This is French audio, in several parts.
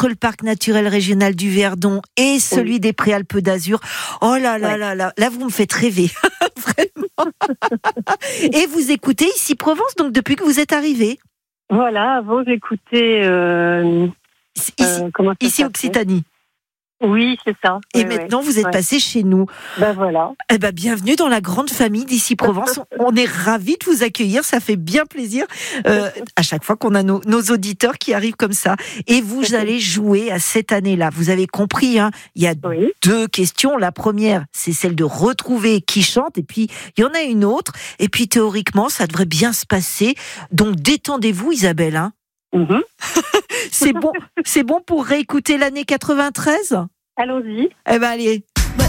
entre le parc naturel régional du Verdon et celui des Préalpes d'Azur. Oh là là là là, là vous me faites rêver, vraiment. Et vous écoutez Ici Provence, donc depuis que vous êtes arrivé. Voilà, avant j'écoutais ici Occitanie. Oui, c'est ça. Et maintenant, vous êtes passé chez nous. Ben voilà. Eh ben, bienvenue dans la grande famille d'Ici Provence. On est ravis de vous accueillir. Ça fait bien plaisir à chaque fois qu'on a nos auditeurs qui arrivent comme ça. Et vous allez jouer à cette année-là. Vous avez compris, hein, il y a deux questions. La première, c'est celle de retrouver qui chante. Et puis, il y en a une autre. Et puis, théoriquement, ça devrait bien se passer. Donc, détendez-vous, Isabelle. Hein. C'est bon pour réécouter l'année 93 ? Allons-y. Eh ben allez.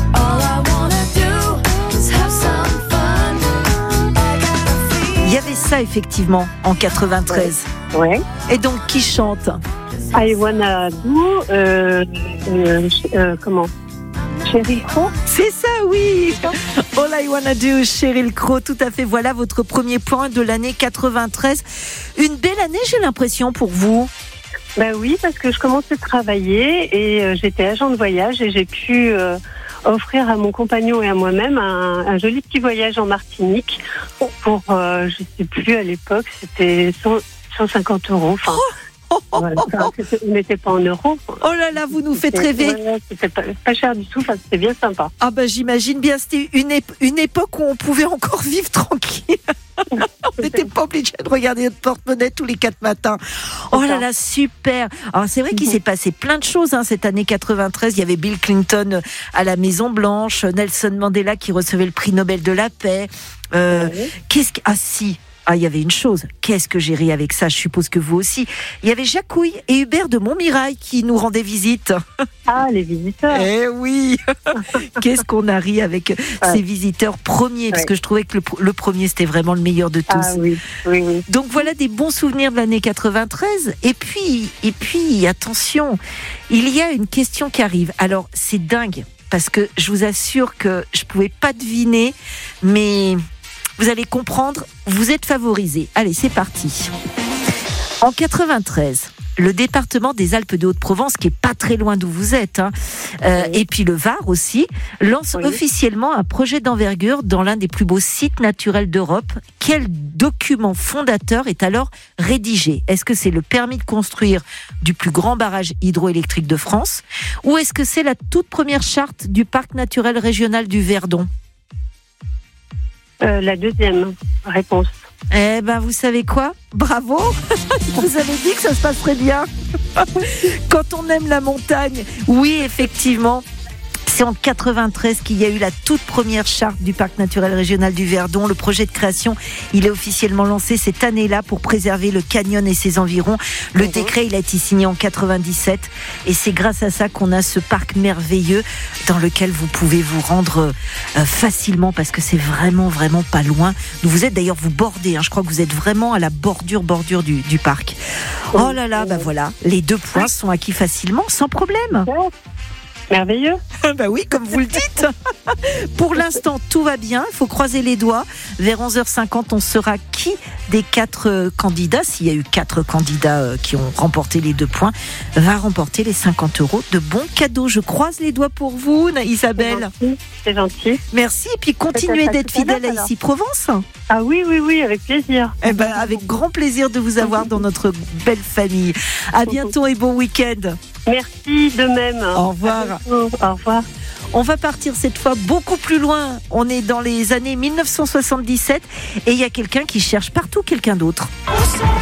Il y avait ça effectivement en 93. Ouais. Et donc qui chante ? I wanna do comment ? Sheryl Crow ? C'est ça, oui. All I wanna do, Sheryl Crow, tout à fait. Voilà votre premier point de l'année 93. Une belle année, j'ai l'impression, pour vous. Ben oui, parce que je commençais à travailler et j'étais agent de voyage et j'ai pu offrir à mon compagnon et à moi-même un joli petit voyage en Martinique pour, je sais plus à l'époque, c'était 150 €. Enfin, voilà, on n'était pas en euros. Oh là là, vous nous faites rêver. C'était pas cher du tout, enfin, c'était bien sympa. Ah ben j'imagine bien, c'était une époque où on pouvait encore vivre tranquille. On n'était pas obligé de regarder notre porte-monnaie tous les 4 matins. Oh là là, super. Alors c'est vrai qu'il s'est passé plein de choses cette année 93. Il y avait Bill Clinton à la Maison Blanche, Nelson Mandela qui recevait le prix Nobel de la paix. Il y avait une chose. Qu'est-ce que j'ai ri avec ça ? Je suppose que vous aussi. Il y avait Jacques Houille et Hubert de Montmirail qui nous rendaient visite. Ah, les visiteurs. Eh oui. Qu'est-ce qu'on a ri avec ces visiteurs premiers, parce que je trouvais que le premier, c'était vraiment le meilleur de tous. Ah oui. Donc voilà des bons souvenirs de l'année 93. Et puis, attention, il y a une question qui arrive. Alors, c'est dingue, parce que je vous assure que je pouvais pas deviner, mais... Vous allez comprendre, vous êtes favorisés. Allez, c'est parti. En 93, le département des Alpes de Haute-Provence, qui est pas très loin d'où vous êtes, et puis le Var aussi, lance officiellement un projet d'envergure dans l'un des plus beaux sites naturels d'Europe. Quel document fondateur est alors rédigé ? Est-ce que c'est le permis de construire du plus grand barrage hydroélectrique de France ? Ou est-ce que c'est la toute première charte du parc naturel régional du Verdon ? La deuxième réponse. Eh ben, vous savez quoi ? Bravo. Vous avez dit que ça se passerait bien. Quand on aime la montagne, oui, effectivement. C'est en 93 qu'il y a eu la toute première charte du parc naturel régional du Verdon. Le projet de création, il est officiellement lancé cette année-là pour préserver le canyon et ses environs. Le décret, il a été signé en 97 et c'est grâce à ça qu'on a ce parc merveilleux dans lequel vous pouvez vous rendre facilement parce que c'est vraiment, vraiment pas loin. Vous êtes d'ailleurs, vous bordez, je crois que vous êtes vraiment à la bordure du parc. Oh là là, bah voilà, les 2 points sont acquis facilement, sans problème. Merveilleux. Bah oui, comme vous le dites. Pour l'instant, tout va bien. Il faut croiser les doigts. Vers 11h50, on saura qui des 4 candidats, s'il y a eu 4 candidats qui ont remporté les 2 points, va remporter les 50 € de bons cadeaux. Je croise les doigts pour vous, Isabelle. C'est gentil. Merci. Et puis, continuez d'être fidèle à Ici Provence. Ah oui, avec plaisir. Eh ben, avec grand plaisir de vous avoir dans notre belle famille. À bientôt et bon week-end. Merci de même. Au revoir. Au revoir. On va partir cette fois beaucoup plus loin. On est dans les années 1977 et il y a quelqu'un qui cherche partout quelqu'un d'autre.